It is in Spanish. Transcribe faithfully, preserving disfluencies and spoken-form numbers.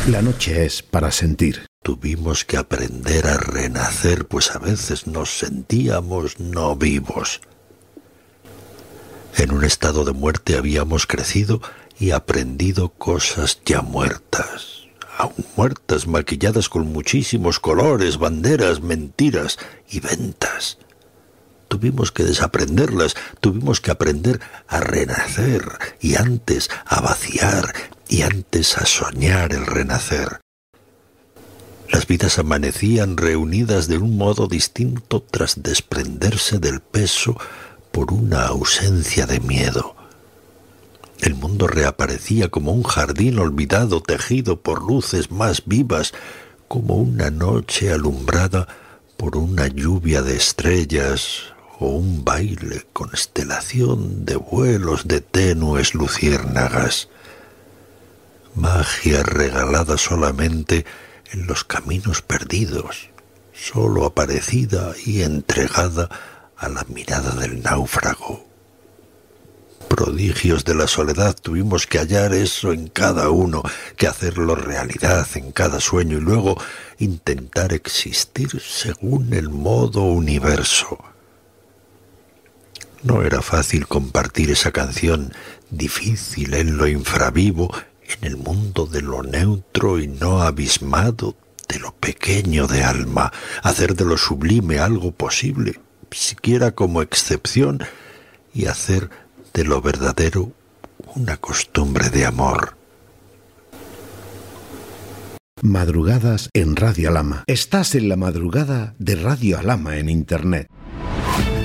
La noche es para sentir. Tuvimos que aprender a renacer, pues a veces nos sentíamos no vivos. En un estado de muerte habíamos crecido y aprendido cosas ya muertas, aún muertas, maquilladas con muchísimos colores, banderas, mentiras y ventas. Tuvimos que desaprenderlas, tuvimos que aprender a renacer y antes a vaciar y antes a soñar el renacer. Las vidas amanecían reunidas de un modo distinto tras desprenderse del peso por una ausencia de miedo. El mundo reaparecía como un jardín olvidado tejido por luces más vivas, como una noche alumbrada por una lluvia de estrellas o un baile constelación de vuelos de tenues luciérnagas. Magia regalada solamente en los caminos perdidos, solo aparecida y entregada a la mirada del náufrago. Prodigios de la soledad, tuvimos que hallar eso en cada uno, que hacerlo realidad en cada sueño y luego intentar existir según el modo universo. No era fácil compartir esa canción, difícil en lo infravivo, en el mundo de lo neutro y no abismado, de lo pequeño de alma, hacer de lo sublime algo posible, siquiera como excepción, y hacer de lo verdadero una costumbre de amor. Madrugadas en Radio Alhama. Estás en la madrugada de Radio Alhama en Internet.